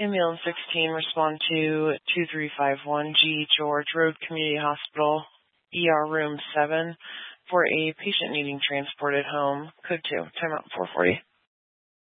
Ambulance 16, respond to 2351G George Road Community Hospital, ER Room 7, for a patient needing transported home. Code 2, timeout 440.